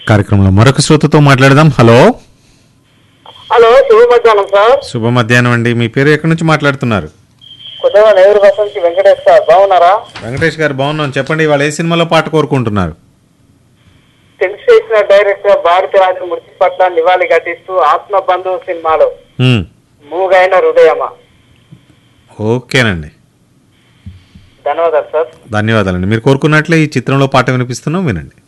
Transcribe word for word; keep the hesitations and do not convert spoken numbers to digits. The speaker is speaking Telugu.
కార్యక్రమంలో మరొక శ్రోతతో మాట్లాడదాం. హలో హలో, శుభ మధ్యాహ్నం సార్. శుభ మధ్యాహ్నం అండి. మీ పేరు ఎక్కడి నుంచి మాట్లాడుతున్నారు? కొత్తగా నెహ్రూ బస్ నుంచి వెంకటేష్ సార్. బాగున్నారా? వెంకటేష్ గారు బాగున్నాం. చెప్పండి, ఇవాళ ఏ సినిమాలో పాట కోరుకుంటున్నారు? తెలిసి చేసిన డైరెక్టర్ భారతి రాజు మృతి పట్ల నివాళి ఘటిస్తూ ఆత్మ బంధువు సినిమాలో మ్మ్. మూగైన హృదయమా. ఓకేనండి, ధన్యవాదాలు సార్. ధన్యవాదాలండి. మీరు కోరుకున్నట్లే ఈ చిత్రంలో పాట వినిపిస్తున్నాం, వినండి.